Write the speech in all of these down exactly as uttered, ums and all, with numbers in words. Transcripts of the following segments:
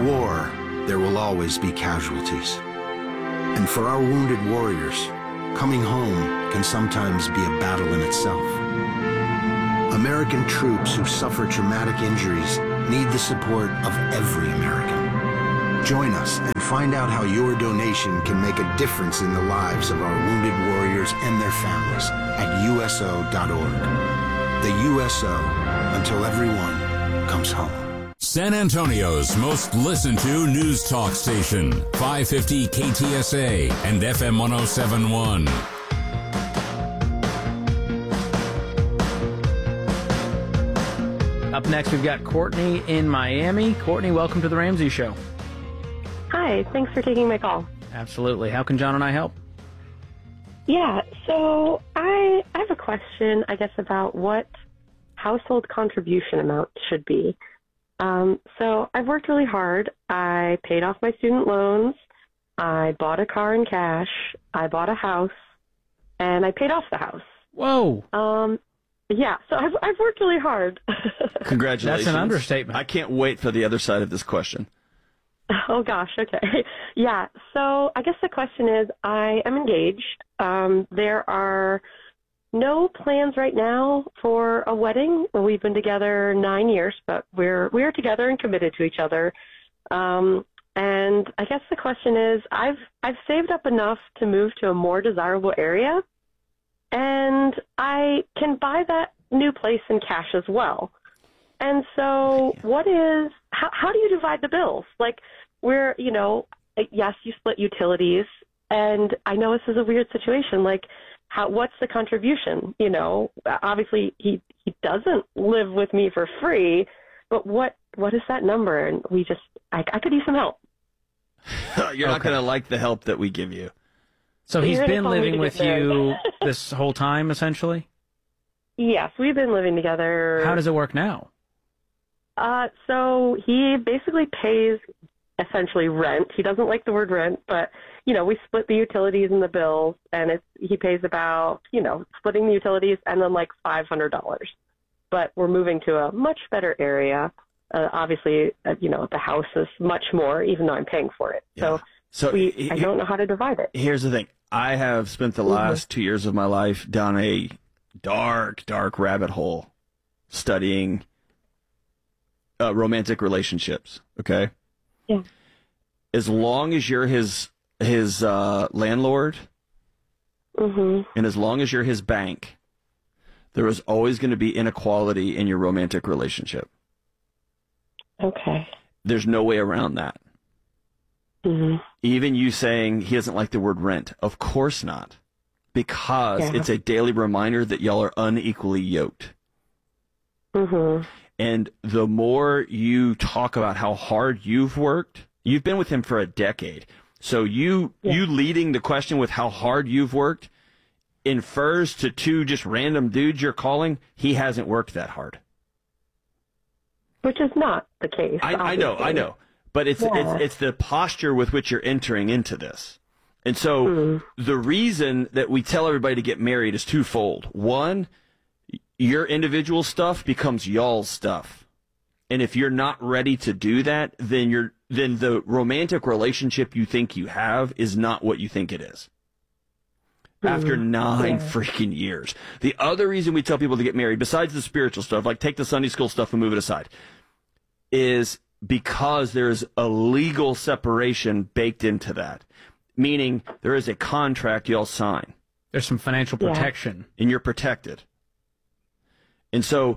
In war, there will always be casualties. And for our wounded warriors, coming home can sometimes be a battle in itself. American troops who suffer traumatic injuries need the support of every American. Join us and find out how your donation can make a difference in the lives of our wounded warriors and their families at U S O dot org. The U S O, until everyone comes home. San Antonio's most listened to news talk station, five fifty K T S A and F M one oh seven point one. Up next, we've got Courtney in Miami. Courtney, welcome to the Ramsey Show. Hi, thanks for taking my call. Absolutely. How can John and I help? Yeah, so I I have a question, I guess, about what household contribution amount should be. Um, so I've worked really hard. I paid off my student loans. I bought a car in cash. I bought a house, and I paid off the house. Whoa. Um, yeah, so I've I've worked really hard. Congratulations. That's an understatement. I can't wait for the other side of this question. Oh, gosh, okay. Yeah, so I guess the question is, I am engaged. Um, there are no plans right now for a wedding. We've been together nine years, but we're we're together and committed to each other. Um, and I guess the question is, I've I've saved up enough to move to a more desirable area, and I can buy that new place in cash as well. And so what is, how, how do you divide the bills? Like, we're, you know, yes, you split utilities, and I know this is a weird situation. Like, how, what's the contribution? You know, obviously he, he doesn't live with me for free, but what, what is that number? And we just, I, I could use some help. You're not going to like the help that we give you. So he's You're gonna been tell me living to with get married. you this whole time, essentially? Yes, we've been living together. How does it work now? Uh, so he basically pays essentially rent. He doesn't like the word rent, but, you know, we split the utilities and the bills, and it's, he pays about, you know, splitting the utilities and then like five hundred dollars. But we're moving to a much better area. Uh, obviously, uh, you know, the house is much more, even though I'm paying for it. Yeah. So, So we, he- I don't know how to divide it. Here's the thing. I have spent the last two years of my life down a dark, dark rabbit hole studying uh, romantic relationships. Okay. Yeah. As long as you're his his uh, landlord, Mm-hmm. and as long as you're his bank, there is always going to be inequality in your romantic relationship. Okay. There's no way around that. Mm-hmm. Even you saying he doesn't like the word rent, of course not, because Yeah. it's a daily reminder that y'all are unequally yoked. Mm-hmm. And the more you talk about how hard you've worked, you've been with him for a decade. So you Yeah. you leading the question with how hard you've worked infers to two just random dudes you're calling, he hasn't worked that hard. Which is not the case. I, I know, I obviously. know. But it's, Yeah. it's it's the posture with which you're entering into this. And so Mm. the reason that we tell everybody to get married is twofold. One, your individual stuff becomes y'all's stuff. And if you're not ready to do that, then you're then the romantic relationship you think you have is not what you think it is. After nine Yeah. freaking years. The other reason we tell people to get married, besides the spiritual stuff, like take the Sunday school stuff and move it aside, is because there's a legal separation baked into that. Meaning there is a contract y'all sign. There's some financial Yeah. protection. And you're protected. And so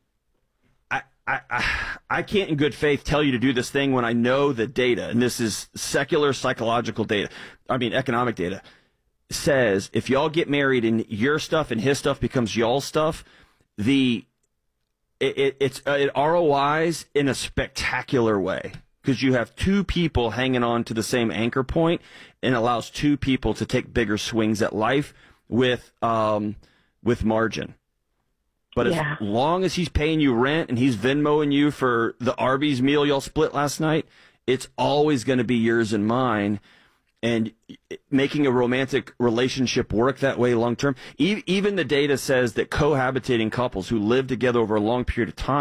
I, I, I, I can't in good faith tell you to do this thing when I know the data, and this is secular psychological data, I mean economic data, says if y'all get married and your stuff and his stuff becomes y'all's stuff, the it, it, it's uh, it R O Is in a spectacular way because you have two people hanging on to the same anchor point and allows two people to take bigger swings at life with um with margin. But Yeah. as long as he's paying you rent and he's Venmoing you for the Arby's meal y'all split last night, it's always going to be yours and mine. And making a romantic relationship work that way long term, e- even the data says that cohabitating couples who live together over a long period of time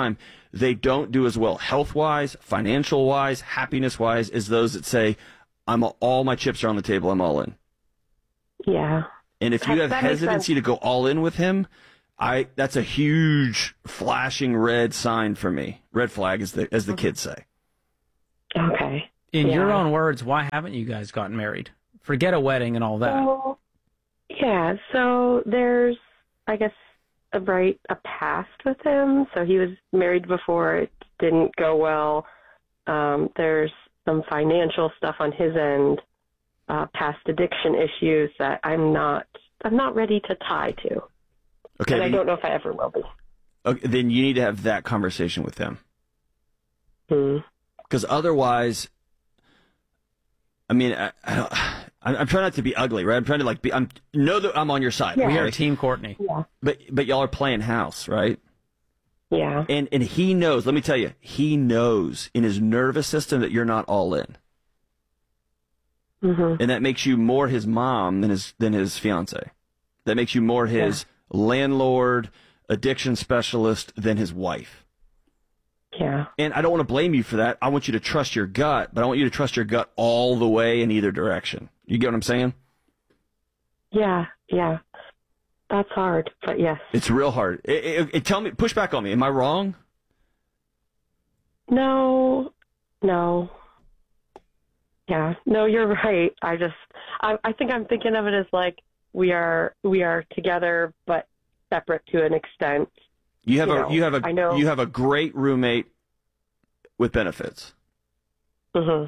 they don't do as well health-wise, financial-wise, happiness-wise as those that say, "I'm all my chips are on the table. I'm all in." Yeah. And if you That- have that makes hesitancy to go all in with him, I that's a huge flashing red sign for me. Red flag, as the as the kids say. Okay. In Yeah. your own words, why haven't you guys gotten married? Forget a wedding and all that. So, yeah, so there's, I guess, a bright a past with him. So he was married before, it didn't go well. Um, there's some financial stuff on his end, uh, past addiction issues that I'm not, I'm not ready to tie to. Okay, And I then, don't know if I ever will be. okay, then you need to have that conversation with him. Hmm. Because otherwise, I mean, I, I, I'm trying not to be ugly, right? I'm trying to like be. I'm know that I'm on your side. Yeah. We okay? are Team Courtney. Yeah. But but y'all are playing house, right? Yeah. And and he knows. Let me tell you, he knows in his nervous system that you're not all in, Mm-hmm. and that makes you more his mom than his than his fiance. That makes you more his landlord, addiction specialist than his wife. Yeah. And I don't want to blame you for that. I want you to trust your gut, but I want you to trust your gut all the way in either direction. You get what I'm saying? Yeah. Yeah. That's hard, but yes. It's real hard. It, it, it, tell me, push back on me. Am I wrong? No, no. Yeah, no, you're right. I just, I, I think I'm thinking of it as like we are, we are together, but separate to an extent. You have You a know, you have a I know. you have a great roommate with benefits. Hmm.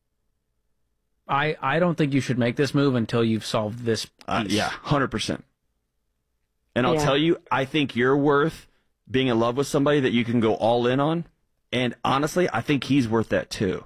I, I don't think you should make this move until you've solved this piece. Uh, yeah, one hundred percent. And I'll Yeah. tell you, I think you're worth being in love with somebody that you can go all in on. And honestly, I think he's worth that too.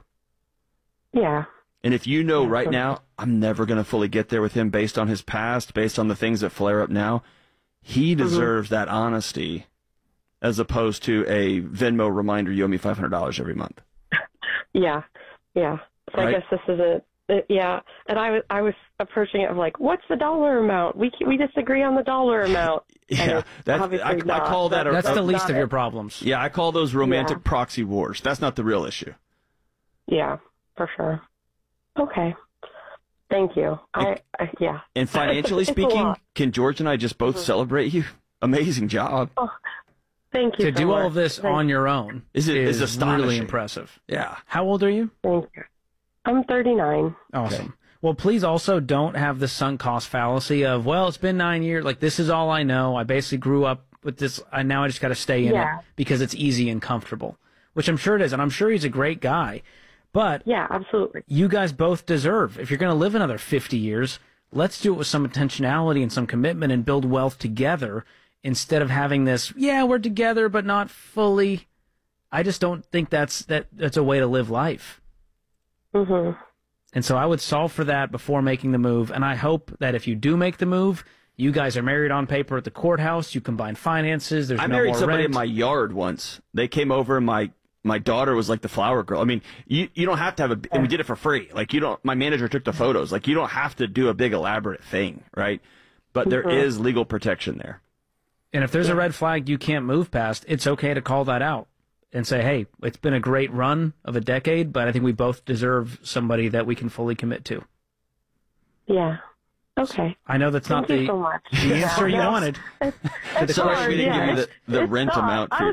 Yeah. And if you know Yeah, right for now, I'm never going to fully get there with him based on his past, based on the things that flare up now, he Mm-hmm. deserves that honesty as opposed to a Venmo reminder, you owe me five hundred dollars every month. Yeah. Yeah. So Right. I guess this is a, it, yeah. And I was, I was approaching it of like, what's the dollar amount? We we disagree on the dollar amount. And Yeah, it's that's, I, obviously I not. call that a, That's the a- least not of your it. problems. yeah, I call those romantic Yeah. proxy wars. That's not the real issue. Yeah, for sure. Okay. Thank you. I, I yeah. And financially It's a speaking, lot. can George and I just both celebrate you? Amazing job. Oh, thank you. To so do all much. of this Thank- on your own Is it- is is really astonishing. impressive. Yeah. How old are you? Thank you. I'm thirty-nine. Awesome. Well, please also don't have the sunk cost fallacy of, well, it's been nine years. Like, this is all I know. I basically grew up with this. I now I just got to stay in Yeah. it because it's easy and comfortable, which I'm sure it is. And I'm sure he's a great guy. But Yeah, absolutely. you guys both deserve, if you're going to live another fifty years, let's do it with some intentionality and some commitment and build wealth together instead of having this, yeah, we're together, but not fully. I just don't think that's that that's a way to live life. Mhm. And so I would solve for that before making the move. And I hope that if you do make the move, you guys are married on paper at the courthouse. You combine finances. There's I no married more somebody rent. in my yard once. They came over and my my daughter was like the flower girl. I mean, you you don't have to have a and we did it for free. Like you don't my manager took the photos. Like you don't have to do a big elaborate thing, right? But there is legal protection there. And if there's a red flag you can't move past, it's okay to call that out and say, hey, it's been a great run of a decade, but I think we both deserve somebody that we can fully commit to. Yeah. Okay. I know that's Thank not you the, so much. the answer you Yeah. wanted. It's Sorry hard, we didn't yeah. give you the, the It's rent not. amount. I For, was-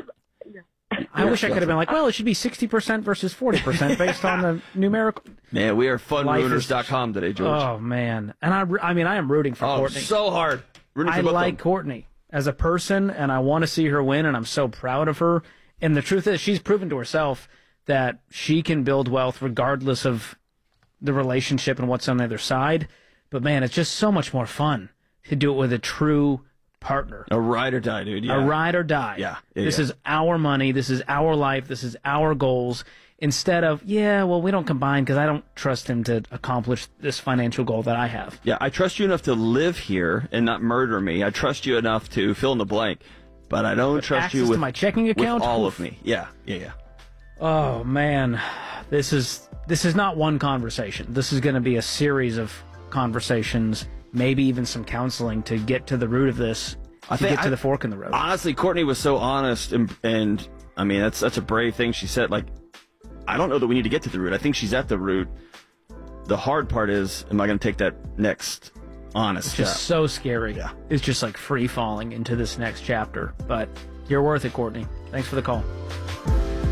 I wish I could have been like, well, it should be sixty percent versus forty percent based on the numerical. man, we are fun Life ruiners is- dot com today, George. Oh, man. And I, I mean, I am rooting for Oh, Courtney. so hard. Rooting for I both of like them. Courtney as a person, and I want to see her win, and I'm so proud of her. And the truth is, she's proven to herself that she can build wealth regardless of the relationship and what's on the other side. But, man, it's just so much more fun to do it with a true partner. A ride or die, dude. Yeah. A ride or die. Yeah, yeah, this yeah. is our money. This is our life. This is our goals. Instead of, yeah, well, we don't combine because I don't trust him to accomplish this financial goal that I have. Yeah, I trust you enough to live here and not murder me. I trust you enough to fill in the blank, but I don't trust access you to with my checking with account? all Oof. of me. Yeah, yeah, yeah. Oh man, this is this is not one conversation. This is going to be a series of conversations, maybe even some counseling to get to the root of this. I to think get to I- the fork in the road. Honestly, Courtney was so honest and and I mean, that's that's a brave thing she said. Like, I don't know that we need to get to the root. I think she's at the root. The hard part is, am I going to take that next honest It's step? just so scary. Yeah. It's just like free falling into this next chapter. But you're worth it, Courtney. Thanks for the call.